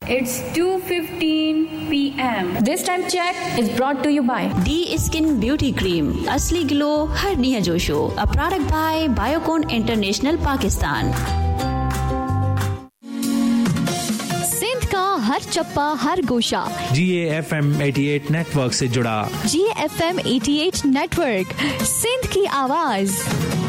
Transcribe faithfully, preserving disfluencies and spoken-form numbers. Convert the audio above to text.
It's two fifteen p m This time check is brought to you by D Skin Beauty Cream. असली glow हर निया जोशो. A product by Biocon International Pakistan. Sindh का हर चप्पा हर गोशा जी A F M अठासी network से जुड़ा. जी A F M अठासी network, Sindh की आवाज.